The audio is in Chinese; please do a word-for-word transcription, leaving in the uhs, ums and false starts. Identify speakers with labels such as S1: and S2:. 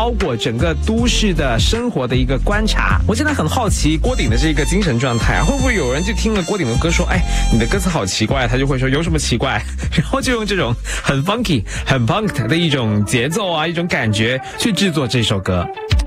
S1: 包裹整个都市的生活的一个观察。我真的很好奇郭顶的这个精神状态啊，会不会有人就听了郭顶的歌说，哎，你的歌词好奇怪，他就会说有什么奇怪，然后就用这种很 funky 很 punk 的一种节奏啊，一种感觉去制作这首歌。